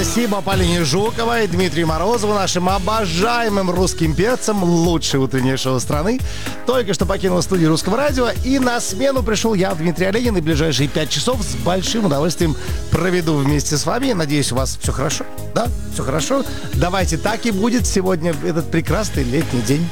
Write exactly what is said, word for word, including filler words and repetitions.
Спасибо Полине Жуковой, Дмитрию Морозову, нашим обожаемым русским певцам. Лучшее утреннее шоу страны только что покинул студию Русского радио. И на смену пришел я, Дмитрий Оленин. И ближайшие пять часов с большим удовольствием проведу вместе с вами. Надеюсь, у вас все хорошо. Да, все хорошо. Давайте так и будет сегодня, этот прекрасный летний день.